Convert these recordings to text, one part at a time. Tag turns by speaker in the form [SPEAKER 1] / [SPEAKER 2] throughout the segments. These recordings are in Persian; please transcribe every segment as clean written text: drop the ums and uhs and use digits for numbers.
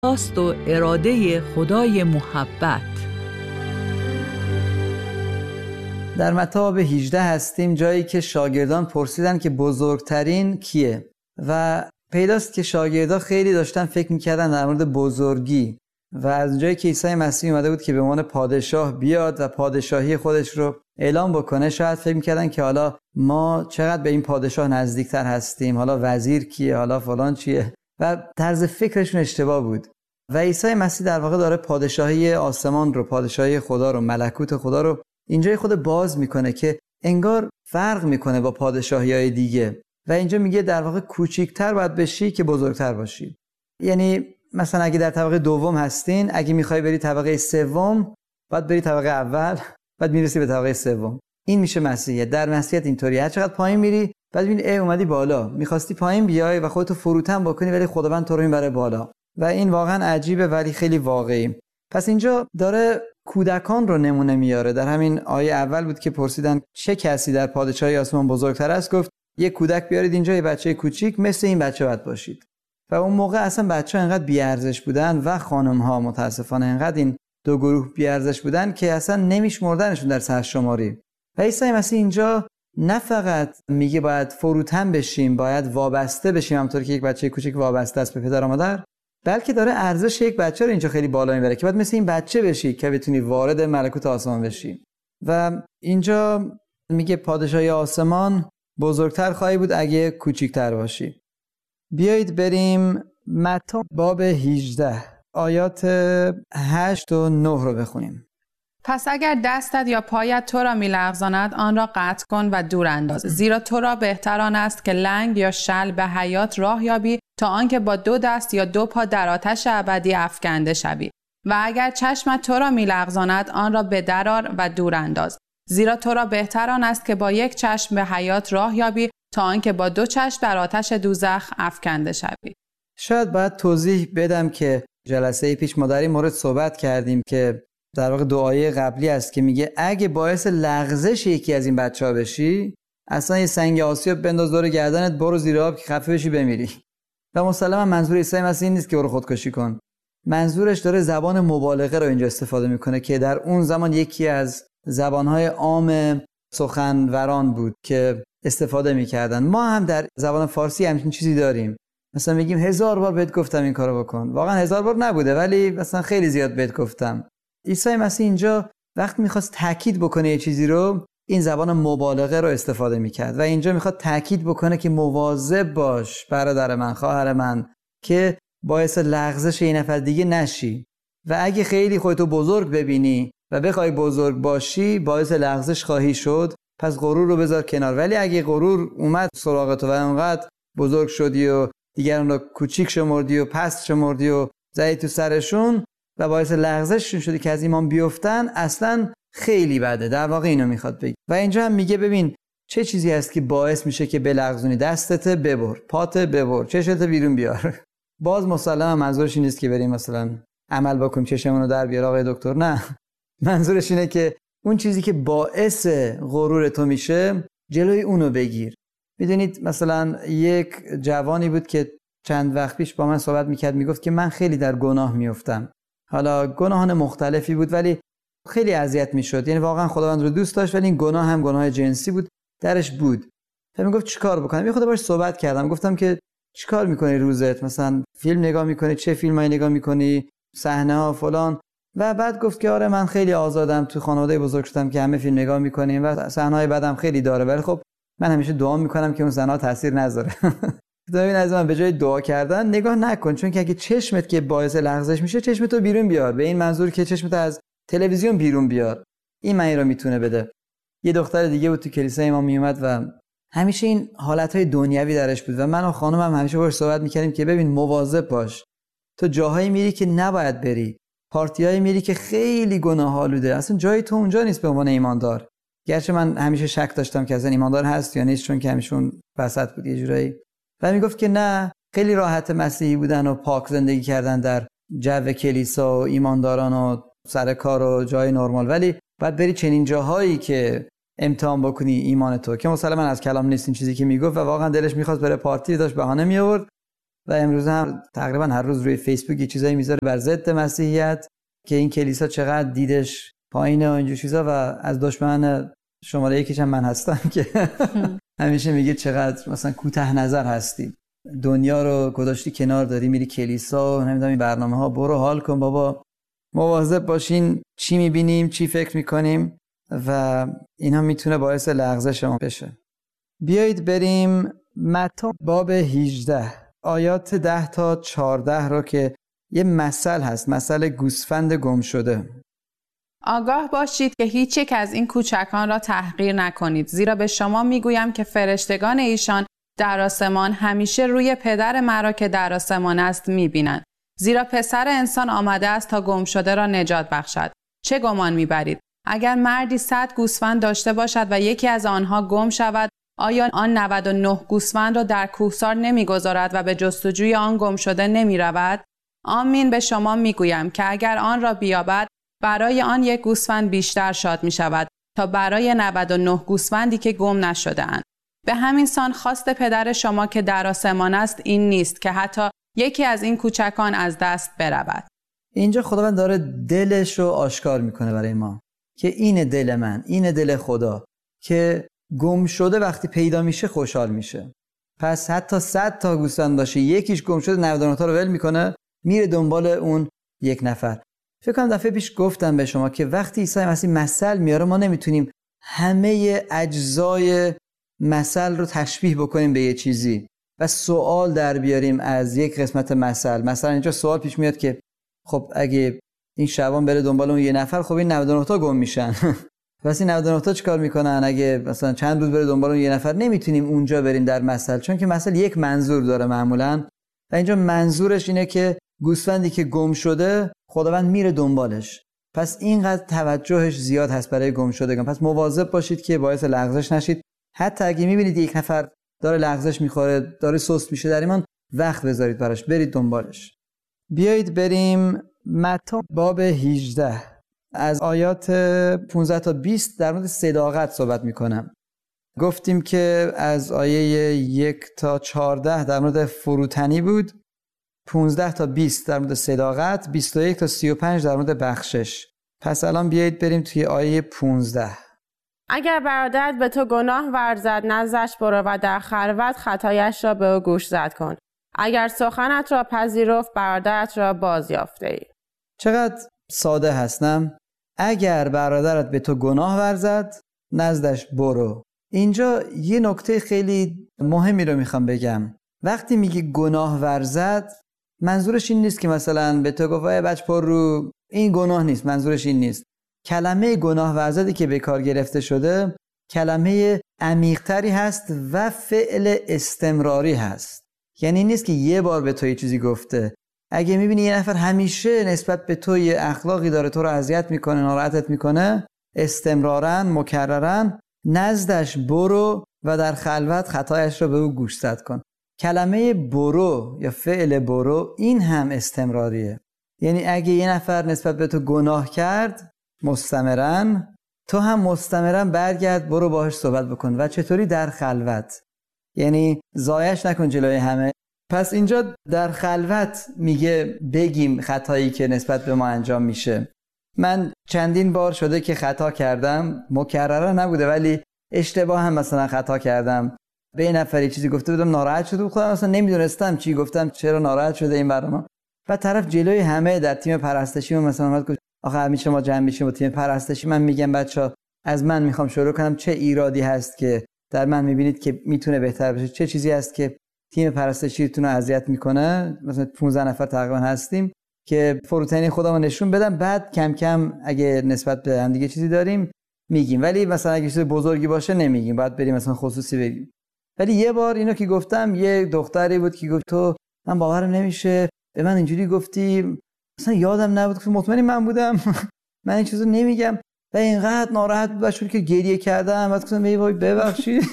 [SPEAKER 1] خواست و اراده خدای محبت.
[SPEAKER 2] در متی باب 18 هستیم، جایی که شاگردان پرسیدن که بزرگترین کیه و پیداست که شاگردان خیلی داشتن فکر میکردن در مورد بزرگی و از جایی که عیسی مسیح اومده بود که به عنوان پادشاه بیاد و پادشاهی خودش رو اعلام بکنه، شاید فکر میکردن که حالا ما چقدر به این پادشاه نزدیکتر هستیم، حالا وزیر کیه، حالا فلان چیه، و طرز فکرشون اشتباه بود. و عیسی مسیح در واقع داره پادشاهی آسمان رو، پادشاهی خدا رو، ملکوت خدا رو اینجای خود باز میکنه که انگار فرق میکنه با پادشاهی‌های دیگه و اینجا میگه در واقع کوچیک‌تر باید بشی که بزرگتر باشی. یعنی مثلا اگه در طبقه دوم هستین، اگه میخوای بری طبقه سوم، باید بری طبقه اول، بعد میرسی به طبقه سوم. این میشه مسیحیت. در مسیحیت اینطوری، هر چقدر پایین میری بعد میبینی اومدی بالا، میخواستی پایین بیای و خودتو فروتن بکنی ولی خداوند تو رو میبره بالا و این واقعا عجیبه ولی خیلی واقعی. پس اینجا داره کودکان رو نمونه میاره. در همین آیه اول بود که پرسیدن چه کسی در پادشاهی آسمان بزرگتر است، گفت یک کودک بیارید اینجا، یه بچه کوچیک مثل این بچه باید باشید. و اون موقع اصلا بچه‌ها انقدر بی‌ارزش بودن و خانم‌ها متاسفانه انقدر این دو گروه بی‌ارزش بودن که اصلا نمیشمردنشون در سرشماری. و عیسی مسیح اینجا نه فقط میگه باید فروتن بشیم، باید وابسته بشیم همونطور که یک بچه کوچیک وابسته است به پدر و مادر، بلکه داره ارزش یک بچه رو اینجا خیلی بالا میبره که باید مثل این بچه بشی که بتونی وارد ملکوت آسمان بشی. و اینجا میگه پادشاهی آسمان بزرگتر خواهی بود اگه کوچیکتر باشی. بیایید بریم متی باب 18 آیات 8 و 9 رو بخونیم.
[SPEAKER 3] پس اگر دستت یا پایت تو را می‌لغزاند آن را قطع کن و دور انداز، زیرا تو را بهتر آن است که لنگ یا شل به حیات راه یابی تا آنکه با 2 دست یا 2 پا در آتش ابدی افکنده شوی. و اگر چشمت تو را می‌لغزاند آن را به درآر و دور انداز، زیرا تو را بهتر آن است که با 1 چشم به حیات راه یابی تا آنکه با 2 چشم در آتش دوزخ افکنده شوی.
[SPEAKER 2] شاید باید توضیح بدم که جلسه پیش ما در این مورد صحبت کردیم که در واقع دعای قبلی است که میگه اگه باعث لغزش یکی از این بچه‌ها بشی، اصلا یه سنگ آسیاب بنداز دور گردنت، برو زیر آب که خفه بشی بمیری. و مسلما منظور عیسی مسیح این نیست که برو خودکشی کن. منظورش داره زبان مبالغه رو اینجا استفاده میکنه که در اون زمان یکی از زبانهای عام سخنوران بود که استفاده میکردن. ما هم در زبان فارسی همچین چیزی داریم. مثلا میگیم 1000 بار بهت گفتم این کارو بکن. واقعا 1000 بار نبوده ولی مثلا خیلی زیاد بهت گفتم. عیسی مسیح اینجا وقتی میخواست تاکید بکنه یه چیزی رو، این زبان مبالغه رو استفاده میکرد و اینجا میخواد تاکید بکنه که مواظب باش برادر من، خواهر من، که باعث لغزش یه نفر دیگه نشی. و اگه خیلی خودتو بزرگ ببینی و بخوای بزرگ باشی، باعث لغزش خواهی شد، پس غرور رو بذار کنار. ولی اگه غرور اومد سراغ تو و اونقدر بزرگ شدی و دیگران رو کوچیک شمردی و پست شمردی و زدی تو سرشون و باعث لغزششون شدی که از ایمان بیفتن، اصلا خیلی بده. در واقع اینو میخواد بگه. و اینجا هم میگه ببین چه چیزی هست که باعث میشه که بلغزونی. دستت ببر، پات ببر، چشمت بیرون بیار. باز مسلما منظورش این نیست که بریم مثلا عمل بکنیم چشمونو در بیار آقای دکتر، نه. منظورش اینه که اون چیزی که باعث غرور تو میشه جلوی اونو بگیر. میدونید مثلا یک جوانی بود که چند وقت پیش با من صحبت میکرد، میگفت که من خیلی در گناه میافتم. حالا گناهان مختلفی بود ولی خیلی اذیت میشد. یعنی واقعا خداوند رو دوست داشت ولی این گناه هم گناه جنسی بود درش بود. فهمیدم میگفت چیکار بکنم. یه خود باهاش صحبت کردم، گفتم که چیکار میکنی روزت؟ مثلا فیلم نگاه میکنی؟ چه فیلمایی نگاه میکنی؟ صحنه ها فلان. و بعد گفت که آره من خیلی آزادم، تو خانواده بزرگ شدم که همه فیلم نگاه میکنیم و صحنه‌های بعدم خیلی داره، ولی خب من همیشه دعا میکنم که اون صحنه‌ها تاثیر نذاره. ببین از من به جای دعا کردن نگاه نکن، چون که اگه چشمت که باعث لغزش میشه چشمتو بیرون بیار، به این منظور که چشمت از تلویزیون بیرون بیار. این معنی رو میتونه بده. یه دختر دیگه بود تو کلیسای ما میومد و همیشه این حالتهای دنیوی درش بود و من و خانمم همیشه باهاش صحبت میکردیم که ببین مواظب باش، تو جاهایی میری که نباید بری، پارتیایی میری که خیلی گناه‌آلوده، اصلا جای تو اونجا نیست به عنوان ایماندار. گرچه من همیشه شک داشتم که اصلا ایماندار هست یا نیست، چون که همیشه اون وسط بود یه جورایی. و میگفت که نه، خیلی راحت مسیحی بودن و پاک زندگی کردن در جو کلیسا و ایمانداران و سر کار و جای نرمال، ولی بعد بری چنین جاهایی که امتحان بکنی ایمان تو، که مثلا من از کلام نیست این چیزی که میگفت و واقعا دلش میخواست بره پارتی، داشت بهانه می آورد و امروز هم تقریبا هر روز روی فیسبوک یه چیزایی میذاره بر ضد مسیحیت که این کلیسا چقدر دیدش پایینه و اینجور چیزا، و از دشمن شماره یکیش هم من هستم که همیشه میگه چقدر مثلا کوتاه نظر هستی، دنیا رو گذاشتی کنار، داری میری کلیسا و نمیدونم این برنامه‌ها، برو حال کن بابا، مواظب باشین چی میبینیم، چی فکر میکنیم و اینا میتونه باعث لغزش ما بشه. بیایید بریم متی باب 18 آیات 10 تا 14 رو که یه مثل هست، مثل گوسفند گم شده.
[SPEAKER 3] آگاه باشید که هیچ یک از این کوچکان را تحقیر نکنید، زیرا به شما میگویم که فرشتگان ایشان در آسمان همیشه روی پدر مرا که در آسمان است میبینند. زیرا پسر انسان آمده است تا گم شده را نجات بخشد. چه گمان میبرید؟ اگر مردی 100 گوسفند داشته باشد و یکی از آنها گم شود، آیا آن 99 گوسفند را در کوهسار نمیگذارد و به جستجوی آن گم شده نمیرود؟ آمین به شما میگویم که اگر آن را بیابد، برای آن یک گوسفند بیشتر شاد می شود تا برای 99 گوسفندی که گم نشده اند. به همین سان خواست پدر شما که در آسمان است این نیست که حتی یکی از این کوچکان از دست برود.
[SPEAKER 2] اینجا خداوند داره دلش رو آشکار میکنه برای ما که این دل من، این دل خدا که گم شده وقتی پیدا میشه خوشحال میشه. پس حتی 100 تا گوسفند باشه، یکیش گم شده 99 تا رو ول میکنه، میره دنبال اون یک نفر. فکر کنم دفعه پیش گفتم به شما که وقتی عیسی مسیح مثل میاره ما نمیتونیم همه اجزای مثل رو تشبیه بکنیم به یه چیزی و سوال در بیاریم از یک قسمت مثل. مثلا اینجا سوال پیش میاد که خب اگه این شبان بره دنبال اون یه نفر، خب این 99 تا گم میشن پس این 99 تا چیکار میکنن؟ اگه مثلا چند روز بره دنبال اون یه نفر، نمیتونیم اونجا بریم در مثل، چون که مثل یک منظور داره معمولا و اینجا منظورش اینه که گوسفندی که گم شده خداوند میره دنبالش. پس اینقدر توجهش زیاد هست برای گم شدگان. پس مواظب باشید که باعث لغزش نشید. حتی اگه میبینید یک نفر داره لغزش میخوره، داره سست میشه در ایمان، وقت بذارید براش، برید دنبالش. بیایید بریم متی باب 18 از آیات 15 تا 20 در مورد صداقت صحبت میکنم. گفتیم که از آیه 1 تا 14 در مورد فروتنی بود، 15 تا 20 در مورد صداقت، 21 تا 35 در مورد بخشش. پس الان بیایید بریم توی آیه 15.
[SPEAKER 4] اگر برادرت به تو گناه ورزد، نزدش برو و در خلوت خطایش را به او گوشزد کن. اگر سخنت را پذیرفت، برادرت را بازیافته ای.
[SPEAKER 2] چقدر ساده هستم. اگر برادرت به تو گناه ورزد، نزدش برو. اینجا یه نکته خیلی مهمی رو میخوام بگم. وقتی میگه گناه ورزد، منظورش این نیست که مثلا به تو گفت بچه پر رو، این گناه نیست. منظورش این نیست. کلمه گناه ورزدی که به کار گرفته شده کلمه عمیق‌تری هست و فعل استمراری هست. یعنی نیست که یه بار به تو یه چیزی گفته. اگه میبینی یه نفر همیشه نسبت به تو یه اخلاقی داره، تو رو اذیت میکنه، ناراحتت میکنه، استمرارن، مکررن، نزدش برو و در خلوت خطایش رو به او گوشزد کن. کلمه برو یا فعل برو این هم استمراریه. یعنی اگه یه نفر نسبت به تو گناه کرد مستمرن، تو هم مستمرن برگرد، برو باهاش صحبت بکن. و چطوری؟ در خلوت. یعنی ضایعش نکن جلوی همه. پس اینجا در خلوت میگه بگیم خطایی که نسبت به ما انجام میشه. من چندین بار شده که خطا کردم، مکررا نبوده ولی اشتباه هم مثلا خطا کردم، به این نفر چیزی گفته بودم، ناراحت شده بود، خودم اصلا نمیدونستم چی گفتم، چرا ناراحت شده این برام. و طرف جلوی همه در تیم پرستشی مثلا اومد گفت آخه همیشه ما جمع میشیم با تیم پرستشی، من میگم بچا از من میخوام شروع کنم، چه ایرادی هست که در من میبینید که میتونه بهتر بشه، چه چیزی هست که تیم پرستشیتون رو اذیت میکنه. مثلا 15 نفر تقریبا هستیم که فروتنی خودمون نشون بدم، بعد کم کم اگه نسبت به هم دیگه چیزی داریم میگیم، ولی مثلا اگه چیز بزرگی باشه نمیگیم، بعد بریم مثلا خصوصی بگیم. ولی یه بار اینو که گفتم، یه دختری بود که گفت تو من باورم نمیشه به من اینجوری گفتی، مثلا یادم نبود که مطمئنی من بودم من این چیزو نمیگم. و اینقدر ناراحت بود بچه‌ها که گریه کردم، بعد گفتم ای وای ببخشید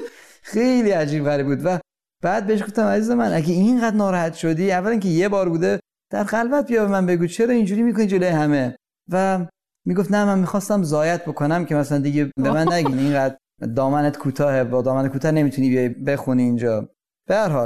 [SPEAKER 2] خیلی عجیب غریب بود. و بعد بهش گفتم عزیز من اگه اینقدر ناراحت شدی، اولا که یه بار بوده، در خلوت بیا به من بگو چرا اینجوری میکنی جلوی همه. و میگفت نه من میخواستم ضایعت بکنم که مثلا دیگه به من نگین اینقدر دامنت کوتاهه، با دامن کوتاه نمیتونی بیای بخونی اینجا. به هر حال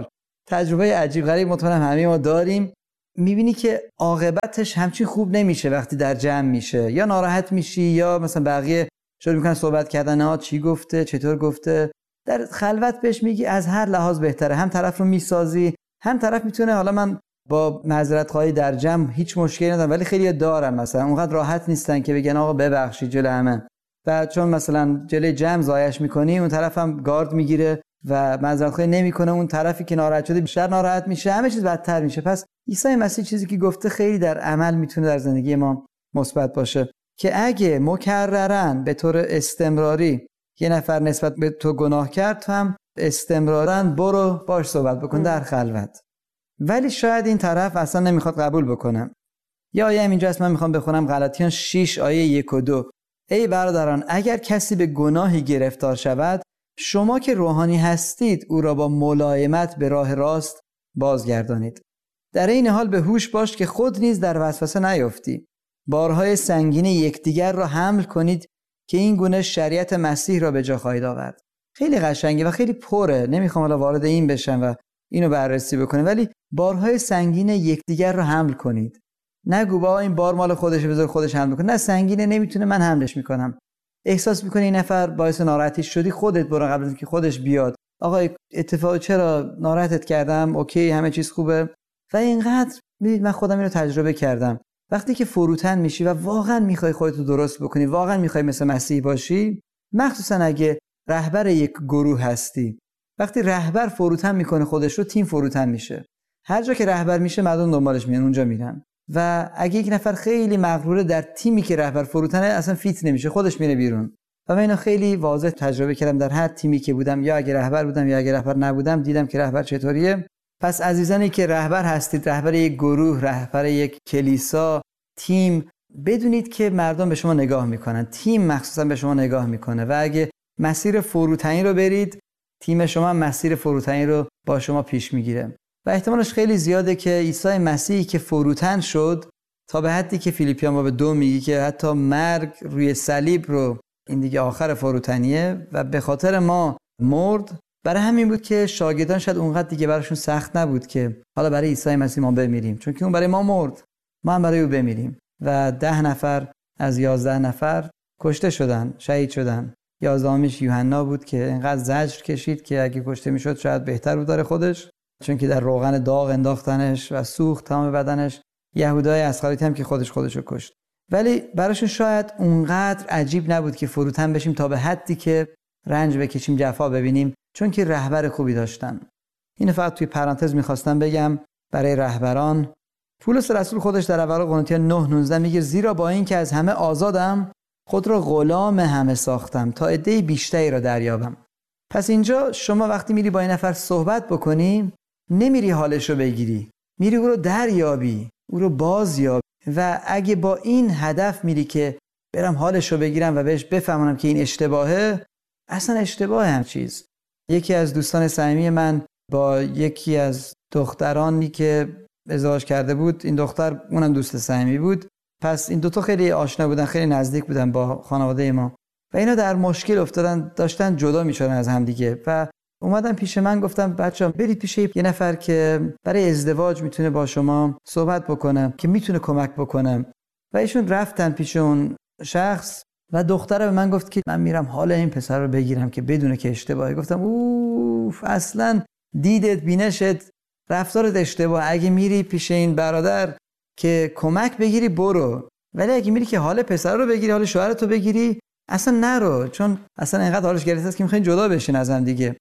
[SPEAKER 2] تجربه عجیب غریب مطمئنم همه ما داریم. میبینی که عاقبتش همچین خوب نمیشه وقتی در جمع میشه، یا ناراحت میشی یا مثلا بقیه شروع میکنن صحبت کردن ها چی گفته چطور گفته. در خلوت بهش میگی از هر لحاظ بهتره، هم طرف رو میسازی، هم طرف میتونه، حالا من با معذرت خواهی در جمع هیچ مشکلی ندارم ولی خیلی دارم مثلا اونقدر راحت نیستن که بگن آقا ببخشید جلوی همه، و چون مثلا جلوی جمع زایش میکنی اون طرف هم گارد میگیره و معذرت خواهی نمیکنه، اون طرفی که ناراحت شده بیشتر ناراحت میشه، همه چیز بدتر میشه. پس عیسی مسیح چیزی که گفته خیلی در عمل میتونه در زندگی ما مثبت باشه که اگه مکررن به طور استمراری یه نفر نسبت به تو گناه کرد، تو هم استمرارا برو باش صحبت بکن در خلوت. ولی شاید این طرف اصلا نمیخواد قبول بکنه. یا آیه اینجا هست، من میخوام بخونم غلاطیان 6 آیه 1 و 2. ای برادران اگر کسی به گناهی گرفتار شود، شما که روحانی هستید او را با ملایمت به راه راست بازگردانید. در این حال به هوش باش که خود نیز در وسوسه نیفتی. بارهای سنگین یکدیگر را حمل کنید که این گونه شریعت مسیح را به جا خواهید آورد. خیلی قشنگه و خیلی پره، نمیخوام حالا وارد این بشم و اینو بررسی بکنیم، ولی بارهای سنگین یکدیگر را حمل کنید. نگو با این بار مال خودشه بذار خودش حمل کنه، نه سنگینه نمیتونه من حملش میکنم. احساس میکنی این نفر باعث ناراحتی شدی، خودت برو قبل از اینکه خودش بیاد آقا اتفاق چرا ناراحتت کردم، اوکی همه چیز خوبه. و اینقدر ببینید من خودم اینو تجربه کردم، وقتی که فروتن میشی و واقعا میخوای خودت رو درست بکنی، واقعا میخوای مثل مسیح باشی، مخصوصا اگه رهبر یک گروه هستی، وقتی رهبر فروتن میکنه خودش رو، تیم فروتن میشه. هر جا که رهبر میشه مردم دنبالش میان، اونجا میرن. و اگه یک نفر خیلی مغروره در تیمی که رهبر فروتنه، اصلا فیت نمیشه، خودش میره بیرون. و من اینو خیلی واضح تجربه کردم در هر تیمی که بودم، یا اگه رهبر بودم یا اگه رهبر نبودم، دیدم که رهبر چطوریه. پس عزیزانی که رهبر هستید، رهبر یک گروه، رهبر یک کلیسا، تیم، بدونید که مردم به شما نگاه میکنن، تیم مخصوصا به شما نگاه میکنه و اگه مسیر فروتنی رو برید، تیم شما مسیر فروتنی رو با شما پیش میگیره. و احتمالش خیلی زیاده که عیسی مسیحی که فروتن شد، تا به حدی که فیلیپیان باب 2 میگه که حتی مرگ روی صلیب رو، این دیگه آخر فروتنیه، و به خاطر ما مرد. برای همین بود که شاگردان شاید اونقدر دیگه براشون سخت نبود که حالا برای عیسی مسیح ما بمیریم، چون که اون برای ما مرد، ما هم برای او بمیریم. و 10 نفر از 11 نفر کشته شدن، شهید شدن. 11میش یوحنا بود که اینقدر زجر کشید که اگه کشته میشد شاید بهتر بود داره خودش، چون که در روغن داغ انداختنش و سوخت تمام بدنش. یهودای اسخریت هم که خودشو کشت. ولی براشون شاید اونقدر عجیب نبود که فروتن بشیم تا به حدی که رنج بکشیم، جفا ببینیم، چون که رهبر خوبی داشتن. اینو فقط توی پرانتز میخواستم بگم برای رهبران. پولس رسول خودش در اول قرنتیان 9:19 میگه زیرا با این که از همه آزادم، خود را غلام همه ساختم تا عده بیشتری را دریابم. پس اینجا شما وقتی میری با این نفر صحبت بکنی، نمیری حالش رو بگیری، میری او رو دریابی، او رو بازیابی. و اگه با این هدف میری که برم حالش رو بگیرم و بهش بفهمونم که این اشتباهه، اصلا اشتباهه هم چیز. یکی از دوستان صمیمی من با یکی از دخترانی که ازدواج کرده بود، این دختر اونم دوست صمیمی بود، پس این دوتا خیلی آشنا بودن، خیلی نزدیک بودن با خانواده ما و اینا در مشکل افتادن، داشتن جدا میشدن از هم دیگه. و اومدن پیش من، گفتم بچه‌ها برید پیش یه نفر که برای ازدواج میتونه با شما صحبت بکنه، که میتونه کمک بکنه. و ایشون رفتن پیش اون شخص و دختره به من گفت که من میرم حال این پسر رو بگیرم که بدونه که اشتباهه. گفتم اوف، اصلا دیدت، بینشت، رفتارت اشتباه. اگه میری پیش این برادر که کمک بگیری برو، ولی اگه میری که حال پسر رو بگیری، حال شوهرت رو بگیری، اصلا نرو، چون اصلا اینقدر حالش گرفته است که میخواین جدا بشین از هم دیگه.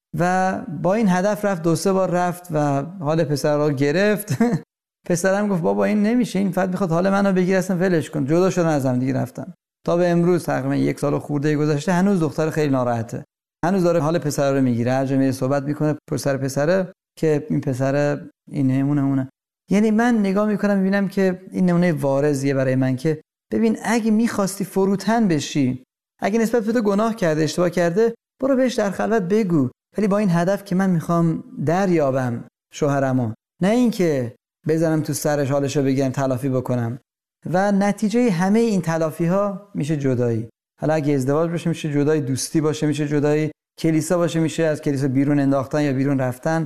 [SPEAKER 2] و با این هدف رفت، 2-3 بار رفت و حال پسر رو گرفت. پسرم گفت بابا این نمیشه، این فقط میخواد حال منو بگیره، اصلا ولش کن. جدا شدن از هم دیگه رفتن. تا به امروز تقریبا 1 سال خورده گذشته، هنوز دختر خیلی ناراحته، هنوز داره حال پسر رو میگیره، هر جا میره صحبت میکنه پسره که این پسر این نمونه. یعنی من نگاه میکنم میبینم که این نمونه وارزیه برای من که ببین اگه میخواستی فروتن بشی، اگه نسبت به تو گناه کرده، اشتباه کرده، برو بهش در خلوت بگو، ولی با این هدف که من میخوام دریابم شوهرمو، نه اینکه بزنم تو سرش حالشو بگیرم تلافی بکنم. و نتیجه همه این تلافی ها میشه جدایی. حالا اگه ازدواج باشه میشه جدایی، دوستی باشه میشه جدایی، کلیسا باشه میشه از کلیسا بیرون انداختن یا بیرون رفتن.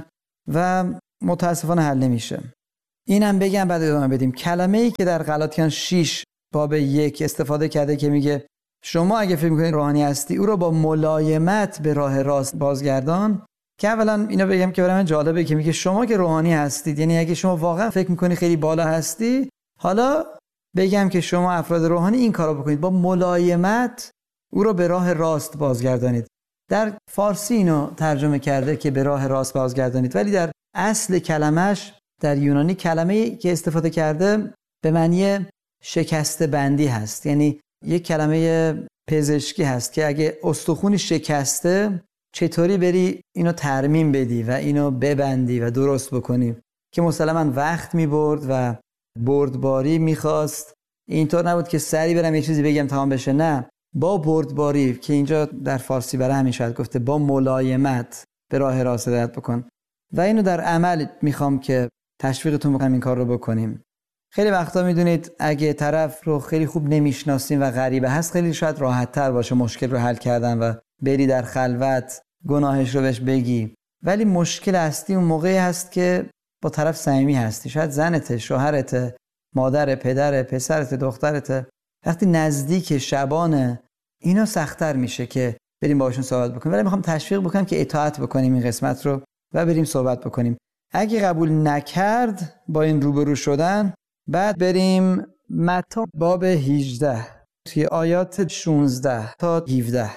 [SPEAKER 2] و متاسفانه حل نمیشه. اینم بگم بعد ادامه بدیم. کلمه‌ای که در غلاطیان 6 باب 1 استفاده کرده که میگه شما اگه فکر می‌کنید روحانی هستی او رو با ملایمت به راه راست بازگردان، که اولا اینا بگم که برای من جالبه که میگه شما که روحانی هستید، یعنی اگه شما واقعا فکر می‌کنید خیلی بالا هستی، حالا بگم که شما افراد روحانی این کارو بکنید، با ملایمت او رو به راه راست بازگردانید. در فارسی اینو ترجمه کرده که به راه راست بازگردانید، ولی در اصل کلمش در یونانی کلمه‌ای که استفاده کرده به معنی شکسته بندی هست. یعنی یک کلمه پزشکی هست که اگه استخونی شکسته چطوری بری اینو ترمیم بدی و اینو ببندی و درست بکنی، که مسلماً وقت می‌برد و بردباری می‌خواست. اینطور نبود که سری برم یه چیزی بگم تمام بشه، نه، با بردباری که اینجا در فارسی برای همین شاید گفته با ملایمت به راه راست هدایت بکن. و اینو در عمل میخوام که تشویقتون بکنم این کار رو بکنیم. خیلی وقتا میدونید اگه طرف رو خیلی خوب نمیشناسیم و غریبه هست، خیلی شاید راحت تر باشه مشکل رو حل کردن و بری در خلوت گناهش رو بهش بگی. ولی مشکل اصلی اون موقعی هست که با طرف صمیمی هستی، شاید زنته، شوهرته، مادر، پدر، پسرت، دخترته. وقتی نزدیک شبانه اینا سخت‌تر میشه که بریم باهاشون صحبت بکنیم. ولی میخوام تشویق بکنم که اطاعت بکنیم این قسمت رو و بریم صحبت بکنیم. اگه قبول نکرد با این روبرو شدن، بعد بریم متی باب 18 توی آیات 16 تا 17.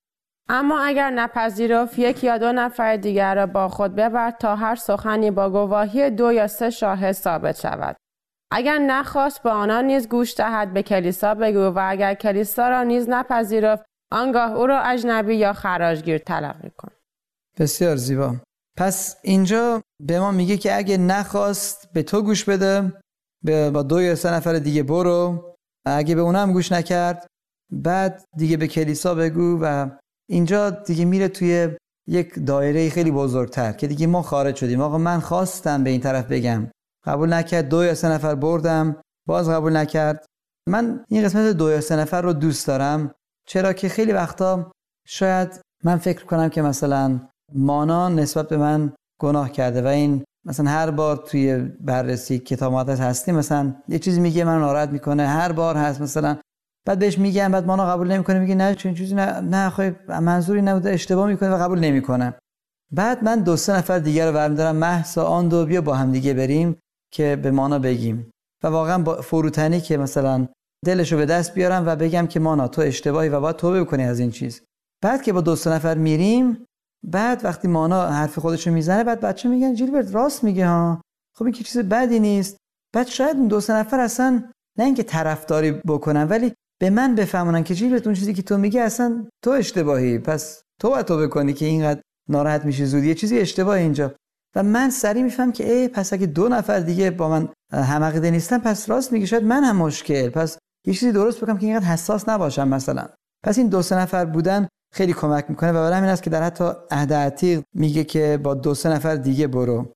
[SPEAKER 4] اما اگر نپذیرفت، 1 یا 2 نفر دیگر را با خود ببر تا هر سخنی با گواهی 2 یا 3 شاهد ثابت شود. اگر نخواست به آنان نیز گوش دهد، به کلیسا بگو، و اگر کلیسا را نیز نپذیرفت، آنگاه او را اجنبی یا خراجگیر تلقی کن.
[SPEAKER 2] بسیار زیبا. پس اینجا به ما میگه که اگه نخواست به تو گوش بده، با 2 یا 3 نفر دیگه برو، اگه به اونم گوش نکرد بعد دیگه به کلیسا بگو. و اینجا دیگه میره توی یک دایره خیلی بزرگتر که دیگه ما خارج شدیم. آقا من خواستم به این طرف بگم، قبول نکرد، 2 یا 3 نفر بردم، باز قبول نکرد. من این قسمت 2 یا 3 نفر رو دوست دارم، چرا که خیلی وقتا شاید من فکر کنم که مثلا مانا نسبت به من گناه کرده و این مثلا هر بار توی بررسی کتاب مقدس هستیم مثلا یه چیزی میگه منو ناراحت میکنه، هر بار هست مثلا، بعد بهش میگم، بعد مانا قبول نمیکنه، میگه نه چون چیزی نه خب منظوری نبوده، اشتباه میکنه و قبول نمیکنه. بعد من 2 3 نفر دیگه رو برمی‌دارم، مهسا آن دو بیا با هم دیگه بریم که به مانا بگیم و واقعا با فروتنی که مثلا دلشو به دست بیارم و بگم که مانا تو اشتباهی و باید توبه بکنی از این چیز. بعد که با 2 3 نفر میریم، بعد وقتی مانا حرف خودشو میزنه، بعد بچه میگن جیلبرت راست میگه ها، خب این که چیز بدی نیست. بعد شاید اون 2 3 نفر اصلا نه اینکه طرفداری بکنن، ولی به من بفهمونن که جیلبرت اون چیزی که تو میگی اصلا تو اشتباهی، پس تو باید توبه کنی که اینقدر ناراحت میشی زود، یه چیزی اشتباهه اینجا. و من سریع میفهم که پس اگه 2 نفر دیگه با من هم عقیده نیستن، پس راست میگه، شاید من هم مشکل، پس یه چیزی درست بکنم که اینقدر حساس نباشم مثلا. پس این 2 3 نفر بودن خیلی کمک میکنه و برای همین است که در حتی عهد عتیق میگه که با 2 3 نفر دیگه برو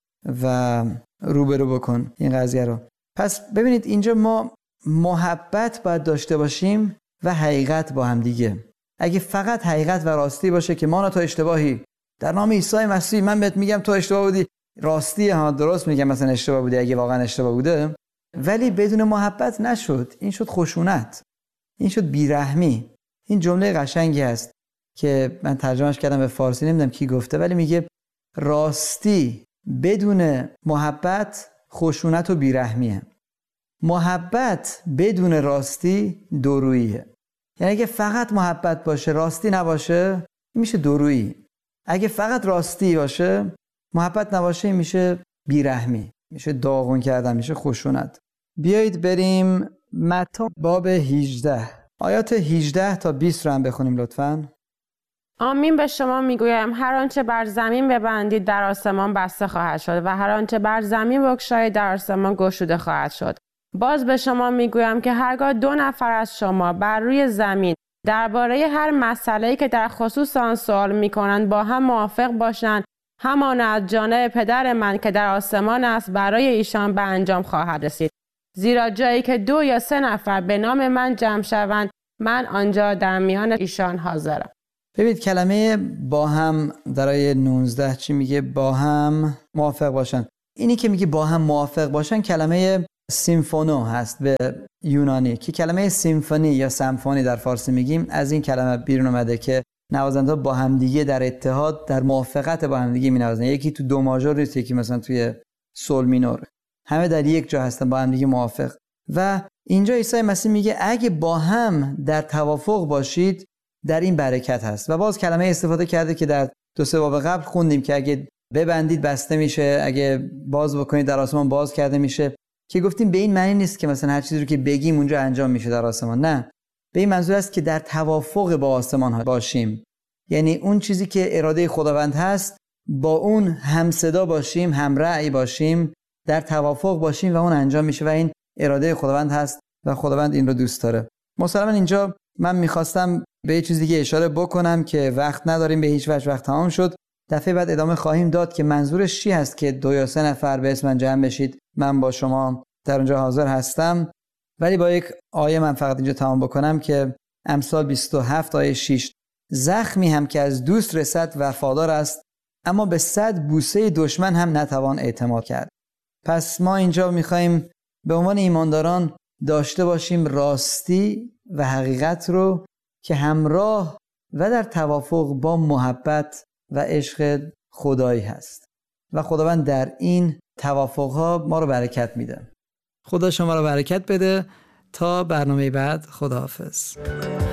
[SPEAKER 2] و روبرو بکن این قضیه رو. پس ببینید اینجا ما محبت باید داشته باشیم و حقیقت با هم دیگه. اگه فقط حقیقت و راستی باشه که ما تو اشتباهی، در نام عیسی مسیح من بهت میگم تو اشتباه بودی، راستی ها درست میگم مثلا اشتباه بودی اگه واقعا اشتباه بوده، ولی بدون محبت نشد، این شد خشونت، این شد بیرحمی. این جمله قشنگی هست که من ترجمهش کردم به فارسی، نمیدونم کی گفته، ولی میگه راستی بدون محبت خشونت و بیرحمیه، محبت بدون راستی دوروییه. یعنی اگه فقط محبت باشه راستی نباشه میشه دورویی، اگه فقط راستی باشه محبت نباشه میشه بیرحمی، میشه داغون کردن، میشه خشونت. بیایید بریم متی باب 18 آیات 18 تا 20 رو هم بخونیم لطفاً.
[SPEAKER 4] آمین به شما میگویم هر آنچه بر زمین ببندید در آسمان بسته خواهد شد و هر آنچه بر زمین بگشایید در آسمان گشوده خواهد شد. باز به شما میگویم که هرگاه 2 نفر از شما بر روی زمین درباره هر مسئله‌ای که در خصوص آن سوال میکنند با هم موافق باشند، همان از جانب پدر من که در آسمان است برای ایشان به انجام خواهد رسید. زیرا جایی که 2 یا 3 نفر به نام من جمع شوند، من آنجا در میان ایشان حاضرم.
[SPEAKER 2] ببینید کلمه با هم در آیه 19 چی میگه؟ با هم موافق باشن. اینی که میگه با هم موافق باشن کلمه سیمفونو هست به یونانی، که کلمه سیمفونی یا سمفونی در فارسی میگیم از این کلمه بیرون اومده که نوازنده با همدیگه در اتحاد، در موافقت با همدیگه مینوازن. یکی تو دو ماژور نیست، یکی مثلا توی سول مینور، همه در یک جا هستن با همدیگه موافق. و اینجا عیسی مسیح میگه اگه با هم در توافق باشید در این برکت هست. و باز کلمه استفاده کرده که در 2-3 باب قبل خوندیم که اگه ببندید بسته میشه، اگه باز بکنید در آسمان باز کرده میشه، که گفتیم به این معنی نیست که مثلا هر چیزی رو که بگیم اونجا انجام میشه در آسمان. نه، به این منظور است که در توافق با آسمان ها باشیم، یعنی اون چیزی که اراده خداوند هست با اون همصدا باشیم، هم رأی باشیم، در توافق باشیم و اون انجام میشه و این اراده خداوند هست و خداوند این رو دوست داره. مثلا اینجا من میخواستم به یه چیزی که اشاره بکنم که وقت نداریم، به هیچ وجه وقت تمام شد. دفعه بعد ادامه خواهیم داد که منظورش چی هست که 2 یا 3 نفر به اسم من جمع بشید، من با شما در اونجا حاضر هستم. ولی با یک آیه من فقط اینجا تمام بکنم که امثال 27 آیه 6: زخمی هم که از دوست رسد وفادار است، اما به 100 بوسه دشمن هم نتوان اعتماد کرد. پس ما اینجا میخوایم به عنوان ایمانداران داشته باشیم راستی و حقیقت رو که همراه و در توافق با محبت و عشق خدایی هست و خداوند در این توافقها ما رو برکت میده. خدا شما رو برکت بده. تا برنامه بعد، خداحافظ.